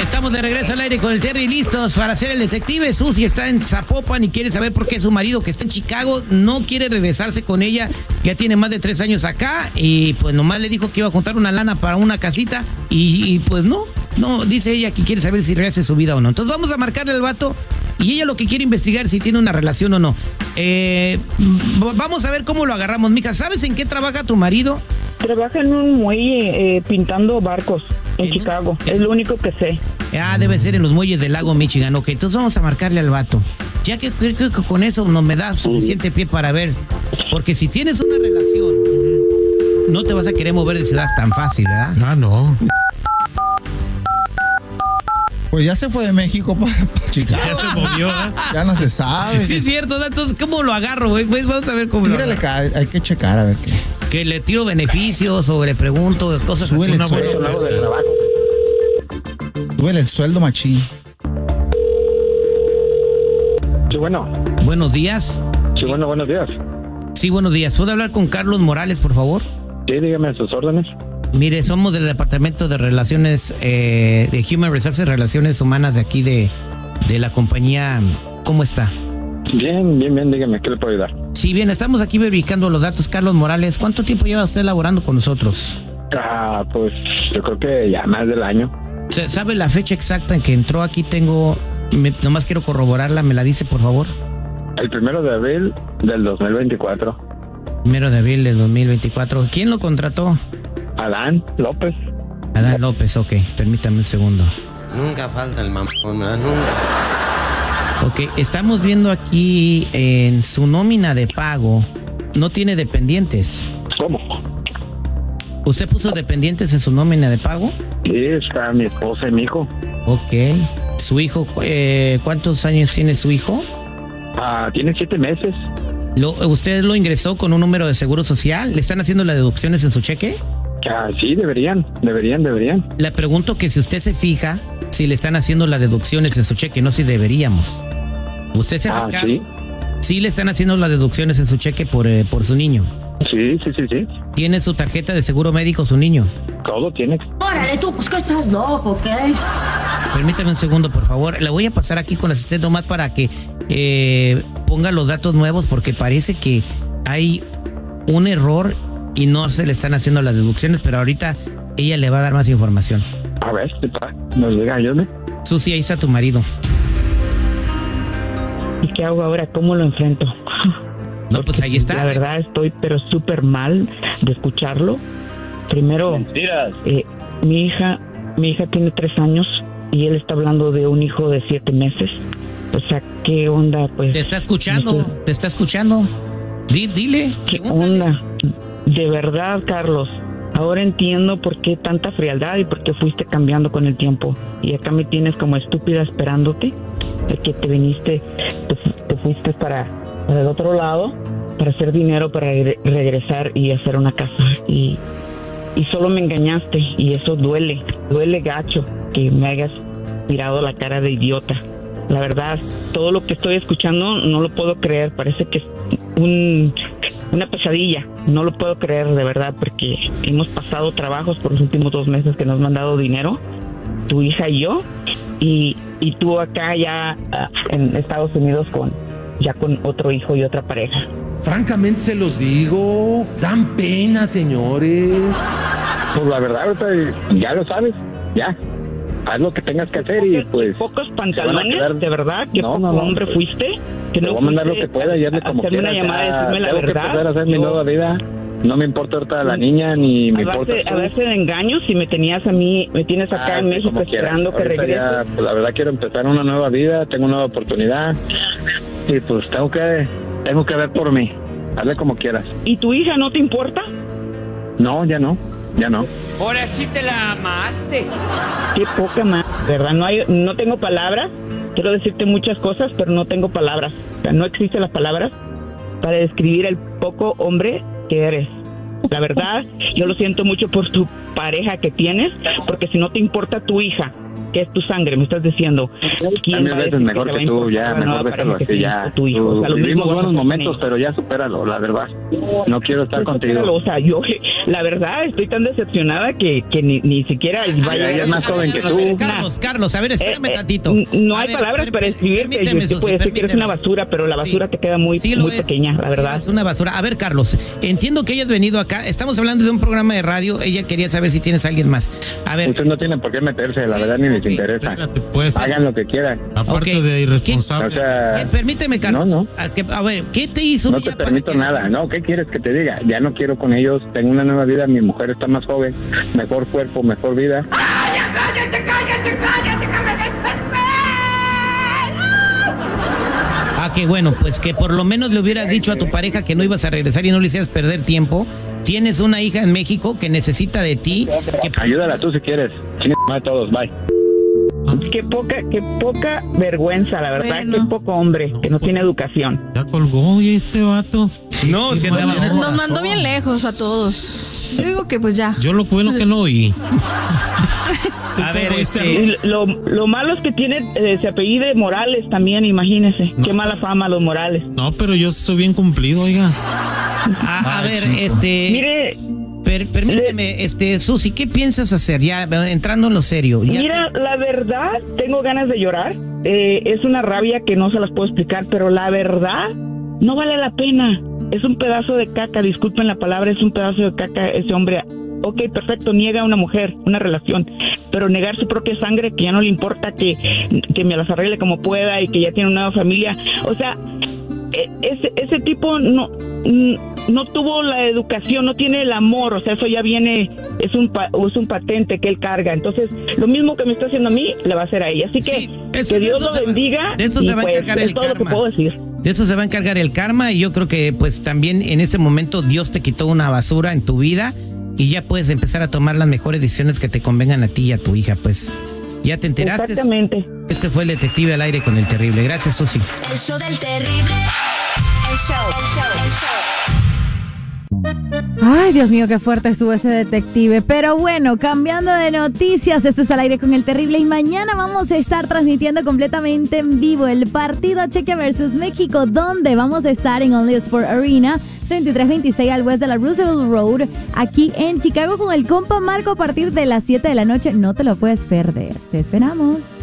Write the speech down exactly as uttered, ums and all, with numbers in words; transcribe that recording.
Estamos de regreso al aire con el Terry, listos para ser el detective. Susi está en Zapopan y quiere saber por qué su marido, que está en Chicago, no quiere regresarse con ella. Ya tiene más de tres años acá y pues nomás le dijo que iba a juntar una lana para una casita y, y pues no, no, dice ella que quiere saber si regresa su vida o no. Entonces vamos a marcarle al vato y ella lo que quiere investigar si tiene una relación o no. Eh, vamos a ver cómo lo agarramos, mija. ¿Sabes en qué trabaja tu marido? Trabaja en un muelle eh, pintando barcos en Chicago, es lo único que sé. Ah, debe ser en los muelles del lago Michigan. Ok, entonces vamos a marcarle al vato. Ya que creo que con eso no me da suficiente pie para ver. Porque si tienes una relación, no te vas a querer mover de ciudad tan fácil, ¿verdad? Ah, no. Pues ya se fue de México para pa Chicago. Ya se movió, ¿eh? Ya no se sabe. Sí, es cierto. Entonces, ¿cómo lo agarro, güey? Pues vamos a ver cómo Tírale, lo agarro. hay que checar a ver qué. Que le tiro beneficios o le pregunto cosas Súbele así. el sueldo. Súbele el sueldo, machín. Sí, bueno. Buenos días. Sí, bueno, buenos días. Sí, buenos días. ¿Puedo hablar con Carlos Morales, por favor? Sí, dígame sus órdenes. Mire, somos del Departamento de Relaciones, eh, de Human Resources, Relaciones Humanas de aquí de, de la compañía. ¿Cómo está? Bien, bien, bien, dígame, ¿qué le puedo ayudar? Sí, bien, estamos aquí verificando los datos. Carlos Morales, ¿cuánto tiempo lleva usted laborando con nosotros? Ah, pues yo creo que ya más del año. ¿Sabe la fecha exacta en que entró? Aquí tengo, me, nomás quiero corroborarla, ¿me la dice, por favor? El primero de abril del dos mil veinticuatro. Primero de abril del dos mil veinticuatro. ¿Quién lo contrató? Adán López. Adán López, ok, permítame un segundo. Nunca falta el mamón, ¿verdad? Nunca. Ok, estamos viendo aquí en su nómina de pago, no tiene dependientes. ¿Cómo? ¿Usted puso dependientes en su nómina de pago? Sí, está mi esposa y mi hijo. Ok. ¿Su hijo, eh, cuántos años tiene su hijo? Ah, tiene siete meses. ¿Lo, ¿Usted lo ingresó con un número de seguro social? ¿Le están haciendo las deducciones en su cheque? Ah, sí, deberían, deberían, deberían. Le pregunto que si usted se fija, si le están haciendo las deducciones en su cheque, no si deberíamos. ¿Usted se Ah, fija? sí. Sí le están haciendo las deducciones en su cheque por, eh, por su niño. Sí, sí, sí, sí. ¿Tiene su tarjeta de seguro médico su niño? Todo tiene. Órale tú, pues que estás loco, ¿qué? Permítame un segundo, por favor. Le voy a pasar aquí con la asistente nomás para que eh, ponga los datos nuevos porque parece que hay un error y no se le están haciendo las deducciones, pero ahorita ella le va a dar más información. A ver, ¿qué tal? Nos llega, ayúdame. Susi, ahí está tu marido. ¿Y qué hago ahora? ¿Cómo lo enfrento? No, pues ahí está. La verdad estoy pero súper mal de escucharlo. Primero, Mentiras. eh, mi hija, mi hija tiene tres años y él está hablando de un hijo de siete meses. O sea, ¿qué onda? Pues Te está escuchando, no sé. te está escuchando. Di, dile. ¿Qué pregúntale. onda? De verdad, Carlos. Ahora entiendo por qué tanta frialdad y por qué fuiste cambiando con el tiempo. Y acá me tienes como estúpida esperándote. De que te viniste, te, te fuiste para, para el otro lado, para hacer dinero, para re- regresar y hacer una casa. Y, y solo me engañaste. Y eso duele, duele gacho que me hayas tirado la cara de idiota. La verdad, todo lo que estoy escuchando no lo puedo creer. Parece que es un... una pesadilla, no lo puedo creer de verdad porque hemos pasado trabajos por los últimos dos meses que nos han dado dinero, tu hija y yo, y, y tú acá ya uh, en Estados Unidos con ya con otro hijo y otra pareja. Francamente se los digo, dan pena, señores. Pues la verdad, ahorita ya lo sabes, ya. Haz lo que tengas que hacer y pues... Pocos se van a pantalones, quedar- de verdad, que No, poco no, no, hombre pues, fuiste, que Te no voy a mandar lo fuiste que pueda y hazle como hacerme quieras. una llamada y ya. decirme la Tengo que verdad. empezar a hacer mi Yo- nueva vida. No me importa ahorita la niña ni me a importa base, tú. a base de engaños, si me tenías a mí, me tienes acá Ah, en sí, México como quieras. esperando que Ahorita regreses. ya, pues, la verdad quiero empezar una nueva vida, tengo una nueva oportunidad y pues tengo que tengo que ver por mí. Hazle como quieras. ¿Y tu hija no te importa? No, ya no, ya no. Ahora sí te la amaste. Qué poca más, ¿verdad? No hay, no tengo palabras. Quiero decirte muchas cosas, pero no tengo palabras. O sea, no existen las palabras para describir el poco hombre que eres. La verdad, yo lo siento mucho por tu pareja que tienes, porque si no te importa tu hija, que es tu sangre, me estás diciendo. A mil veces mejor que tú, ya, mejor déjalo así, ya. Tu hijo. O sea, vivimos buenos momentos, pero ya supéralo, la verdad. No quiero estar pues contigo. Supéralo, o sea, yo, la verdad, estoy tan decepcionada que, que ni, ni siquiera vaya. Ella es más joven que tú. Carlos, Carlos, a ver, espérame eh, eh, tantito. No a hay ver, palabras per, para escribirte. Yo te puedo decir que eres una basura, pero la basura sí. te queda muy, sí muy es, pequeña, la verdad. Sí, es una basura. A ver, Carlos, entiendo que hayas venido acá. Estamos hablando de un programa de radio. Ella quería saber si tienes a alguien más. A ver. Ustedes no tienen por qué meterse, la verdad, ni les interesa. Espérate, pues, hagan lo que quieran. Aparte okay. de irresponsable. O sea, ¿Qué? Permíteme, Carlos. No, no. A, que, a ver, ¿qué te hizo? No te permito nada. No, ¿qué quieres que te diga? Ya no quiero con ellos. Tengo una nueva vida. Mi mujer está más joven. Mejor cuerpo, mejor vida. ¡Ay, cállate, cállate, cállate, que me desespero! Ah, qué bueno, pues que por lo menos le hubieras dicho a tu pareja que no ibas a regresar y no le hicieras perder tiempo. Tienes una hija en México que necesita de ti. Que... Ayúdala tú si quieres. Chinga a todos, bye. Qué poca, qué poca vergüenza, la verdad, bueno. Qué poco hombre, no, que no pues, tiene educación. Ya colgó y este vato. No, si nos, nos mandó bien lejos a todos. Yo digo que pues ya. Yo lo bueno que no oí. A ver, este... lo, lo malo es que tiene eh, se apellide Morales también, imagínese. No, qué mala fama los Morales. No, pero yo soy bien cumplido, oiga. A, a ver, este... Mire... Per, permíteme, este, Susi, ¿qué piensas hacer? Ya entrando en lo serio. Ya Mira, te... la verdad, tengo ganas de llorar. Eh, es una rabia que no se las puedo explicar, pero la verdad, no vale la pena. Es un pedazo de caca, disculpen la palabra, es un pedazo de caca ese hombre. Ok, perfecto, niega a una mujer, una relación, pero negar su propia sangre, que ya no le importa que, que me las arregle como pueda y que ya tiene una nueva familia. O sea, ese, ese tipo no... no tuvo la educación, no tiene el amor, o sea, eso ya viene, es un pa, es un patente que él carga. Entonces, lo mismo que me está haciendo a mí, le va a hacer a ella. Así que, sí, eso, que Dios lo bendiga. De eso y se va pues, a encargar el es todo karma. lo que puedo decir. De eso se va a encargar el karma, y yo creo que pues también en este momento Dios te quitó una basura en tu vida y ya puedes empezar a tomar las mejores decisiones que te convengan a ti y a tu hija, pues. ¿Ya te enteraste? Exactamente. Este fue el Detective al Aire con el Terrible. Gracias, Susi. El show del Terrible. El show, el show, el show. Ay, Dios mío, qué fuerte estuvo ese detective. Pero bueno, cambiando de noticias, esto es Al Aire con el Terrible. Y mañana vamos a estar transmitiendo completamente en vivo el partido Chequia versus México, donde vamos a estar en Only Sport Arena, treinta y tres veintiséis al west de la Roosevelt Road, aquí en Chicago, con el compa Marco a partir de las siete de la noche. No te lo puedes perder. Te esperamos.